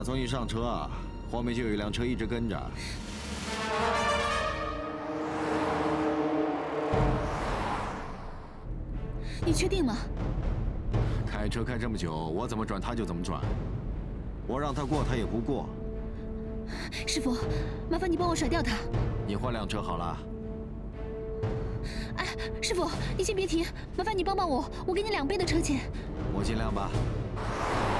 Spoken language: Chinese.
从一上车啊，后面就有一辆车一直跟着。 你确定吗？ 开车开这么久，我怎么转他就怎么转，我让他过他也不过。 师傅，麻烦你帮我甩掉他。 你换辆车好了。 哎，师傅，你先别停，麻烦你帮帮我，我给你2倍的车钱。 我尽量吧。